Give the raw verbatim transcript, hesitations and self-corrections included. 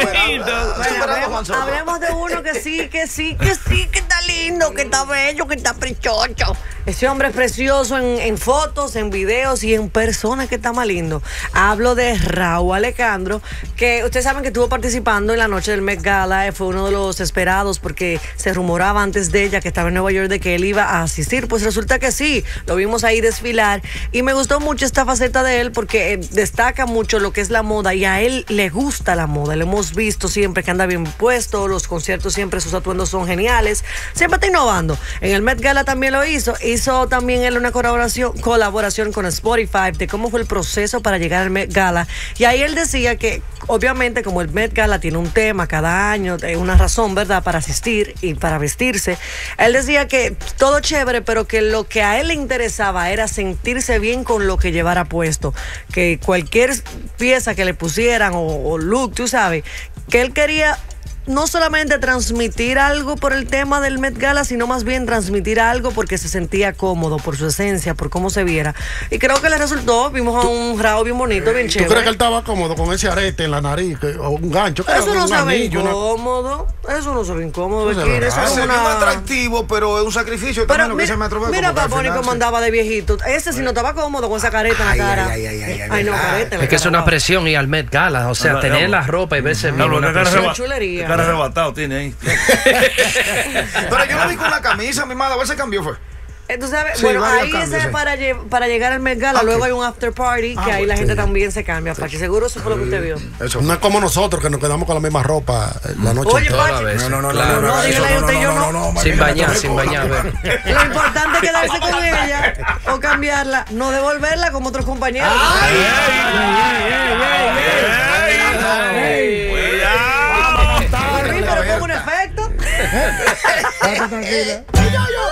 Bueno, hablemos, hablemos de uno que sí, que sí, que sí, que está lindo, que está bello, que está prechocho. Ese hombre es precioso en, en fotos, en videos y en persona, que está más lindo. Hablo de Rauw Alejandro, que ustedes saben que estuvo participando en la noche del Met Gala. Fue uno de los esperados porque se rumoraba antes de ella que estaba en Nueva York de que él iba a asistir. Pues resulta que sí, lo vimos ahí desfilar y me gustó mucho esta faceta de él porque eh, destaca mucho lo que es la moda y a él le gusta la moda. Lo hemos visto siempre que anda bien puesto, los conciertos siempre sus atuendos son geniales, siempre está innovando. En el Met Gala también lo hizo. Hizo también él una colaboración, colaboración con Spotify de cómo fue el proceso para llegar al Met Gala. Y ahí él decía que, obviamente, como el Met Gala tiene un tema cada año, una razón, ¿verdad?, para asistir y para vestirse. Él decía que todo chévere, pero que lo que a él le interesaba era sentirse bien con lo que llevara puesto. Que cualquier pieza que le pusieran o, o look, tú sabes, que él quería no solamente transmitir algo por el tema del Met Gala, sino más bien transmitir algo porque se sentía cómodo, por su esencia, por cómo se viera. Y creo que le resultó. Vimos a un Rauw bien bonito, bien chévere. ¿Tú crees que él estaba cómodo con ese arete en la nariz que, o un gancho? Eso no un se ve anillo, incómodo. Una... Eso no se ve incómodo. Eso Bequín, se eso es Se una... ve atractivo, pero es un sacrificio Pero también lo que mira, se me atropella. mira a Paponi cómo andaba de viejito. Ese sí no estaba cómodo con esa careta en la cara. Ay, ay, ay, ay, Ay, no, careta en la Es que es cara, una no. presión ir al Met Gala, o sea, No, no, tener no. la ropa y verse No, bien. lo una que cara presión. reba- chulería. cara arrebatado tiene ahí. Pero yo lo vi con la camisa, mi madre, a ver si cambió fue. Entonces, ¿sabes? Sí, bueno, varios ahí cambios, ese es sí. para, lle- para llegar al Met Gala. Ok. Luego hay un after party, que Ah, ahí bueno, la gente sí. también se cambia. Pachi, seguro eso fue lo que usted vio. Eso. No es como nosotros que nos quedamos con la misma ropa eh, la noche Oye, entera. Pachi, veces. No, no, no, Claro. no, no, No, no, dígale eso, usted, yo no. no, Sin María, bañar, no, sin no, bañar. no, ve. lo importante es quedarse con ella o cambiarla, no devolverla como otros compañeros. Volví, pero con un efecto. Estate tranquila.